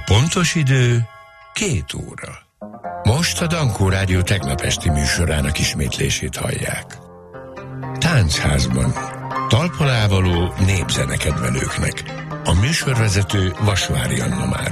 Pontos idő 2 óra. Most a Dankó Rádió tegnap esti műsorának ismétlését hallják. Táncházban. Talpon ávaló népzenekedvelőknek. A műsorvezető Vasvári Anna Mária.